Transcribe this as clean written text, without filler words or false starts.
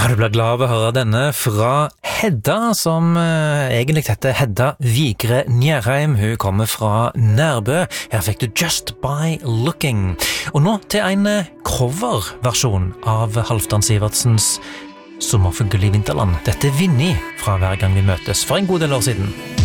Du blir glad av å høre denne fra Hedda, som egentlig heter Hedda Vigre Njerheim. Hun kommer fra Nærbø. Her fikk du Just By Looking. Og nå til en coverversjon av Halvdan Sivertsens Sommerfugl i Vinterland. Dette er Vinni fra Hver gang vi møtes for en god del år siden.